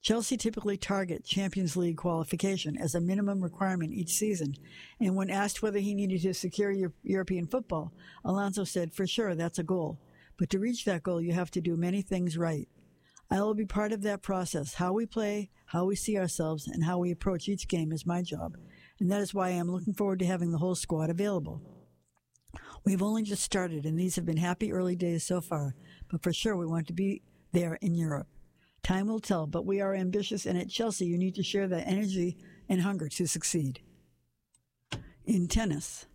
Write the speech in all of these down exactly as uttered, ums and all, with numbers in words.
Chelsea typically target Champions League qualification as a minimum requirement each season, and when asked whether he needed to secure European football, Alonso said, "For sure, that's a goal. But to reach that goal, you have to do many things right. I will be part of that process. How we play, how we see ourselves, and how we approach each game is my job, and that is why I am looking forward to having the whole squad available. We've only just started, and these have been happy early days so far, but for sure we want to be there in Europe. Time will tell, but we are ambitious, and at Chelsea you need to share that energy and hunger to succeed." In tennis,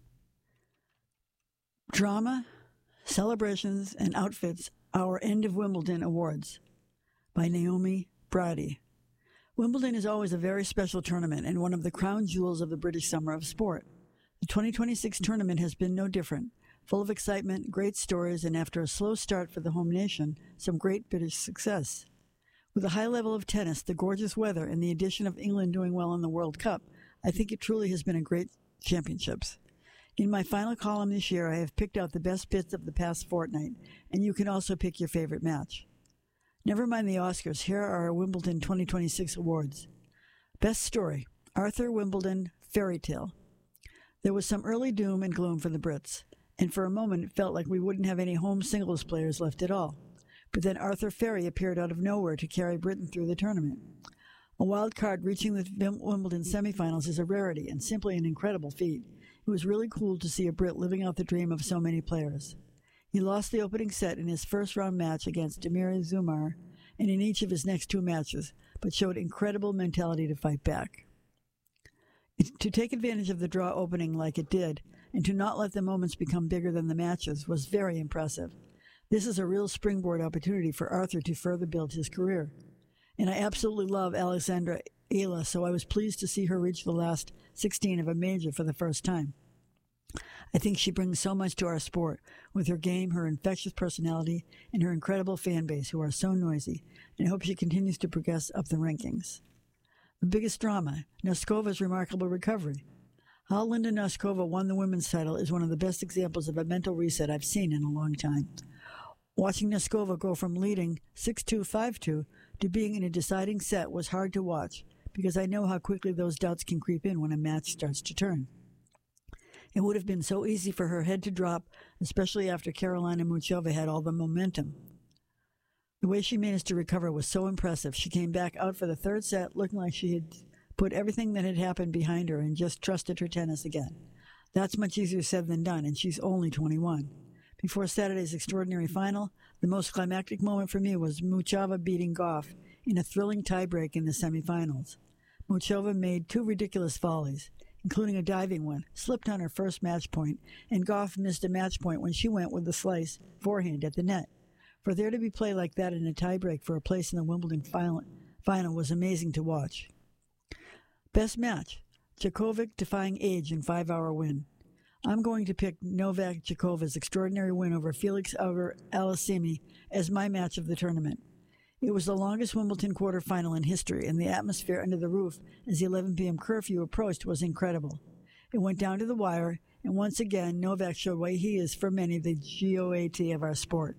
drama, celebrations, and outfits, our End of Wimbledon Awards by Naomi Brady. Wimbledon is always a very special tournament and one of the crown jewels of the British summer of sport. The twenty twenty-six tournament has been no different, full of excitement, great stories, and after a slow start for the home nation, some great British success. With a high level of tennis, the gorgeous weather, and the addition of England doing well in the World Cup, I think it truly has been a great championships. In my final column this year, I have picked out the best bits of the past fortnight, and you can also pick your favorite match. Never mind the Oscars, here are our Wimbledon twenty twenty-six awards. Best Story, Arthur Wimbledon Fairy Tale. There was some early doom and gloom for the Brits, and for a moment it felt like we wouldn't have any home singles players left at all. But then Arthur Ferry appeared out of nowhere to carry Britain through the tournament. A wild card reaching the Wimbledon semifinals is a rarity and simply an incredible feat. It was really cool to see a Brit living out the dream of so many players. He lost the opening set in his first-round match against Damir Zumar and in each of his next two matches, but showed incredible mentality to fight back. To take advantage of the draw opening like it did, and to not let the moments become bigger than the matches, was very impressive. This is a real springboard opportunity for Arthur to further build his career. And I absolutely love Alexandra Ayla, so I was pleased to see her reach the last sixteen of a major for the first time. I think she brings so much to our sport, with her game, her infectious personality, and her incredible fan base who are so noisy, and I hope she continues to progress up the rankings. The biggest drama, Noskova's remarkable recovery. How Linda Noskova won the women's title is one of the best examples of a mental reset I've seen in a long time. Watching Noskova go from leading six two, five two to being in a deciding set was hard to watch because I know how quickly those doubts can creep in when a match starts to turn. It would have been so easy for her head to drop, especially after Karolina Muchova had all the momentum. The way she managed to recover was so impressive. She came back out for the third set looking like she had put everything that had happened behind her and just trusted her tennis again. That's much easier said than done, and she's only twenty-one. Before Saturday's extraordinary final, the most climactic moment for me was Muchova beating Goff in a thrilling tiebreak in the semifinals. Muchova made two ridiculous volleys, including a diving one, slipped on her first match point, and Goff missed a match point when she went with the slice forehand at the net. For there to be play like that in a tiebreak for a place in the Wimbledon final, final was amazing to watch. Best match, Djokovic defying age in five-hour win. I'm going to pick Novak Djokovic's extraordinary win over Felix Auger-Aliassime as my match of the tournament. It was the longest Wimbledon quarterfinal in history, and the atmosphere under the roof as the eleven p.m. curfew approached was incredible. It went down to the wire, and once again, Novak showed why he is, for many, the G O A T of our sport.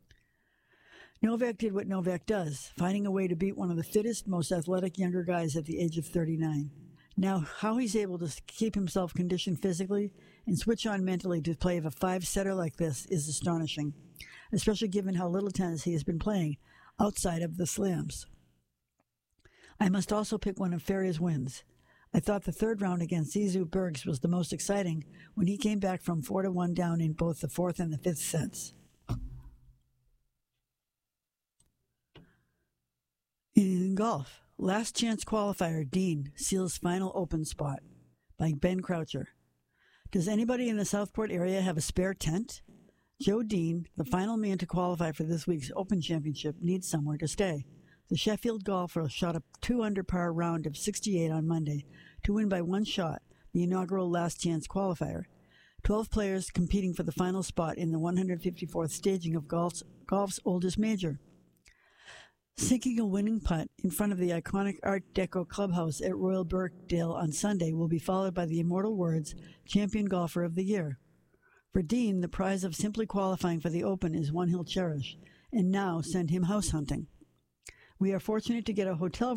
Novak did what Novak does, finding a way to beat one of the fittest, most athletic younger guys at the age of thirty-nine. Now, how he's able to keep himself conditioned physically and switch on mentally to play a five-setter like this is astonishing, especially given how little tennis he has been playing outside of the slams. I must also pick one of Ferry's wins. I thought the third round against Zizou Bergs was the most exciting when he came back from four to one down in both the fourth and the fifth sets. In golf, Last Chance Qualifier Dean seals final open spot by Ben Croucher. Does anybody in the Southport area have a spare tent? Joe Dean, the final man to qualify for this week's Open Championship, needs somewhere to stay. The Sheffield golfer shot a two-under par round of sixty-eight on Monday to win by one shot the inaugural Last Chance Qualifier. Twelve players competing for the final spot in the one hundred fifty-fourth staging of golf's, golf's oldest major. Sinking a winning putt in front of the iconic Art Deco clubhouse at Royal Birkdale on Sunday will be followed by the immortal words, Champion Golfer of the Year. For Dean, the prize of simply qualifying for the Open is one he'll cherish, and now send him house hunting. We are fortunate to get a hotel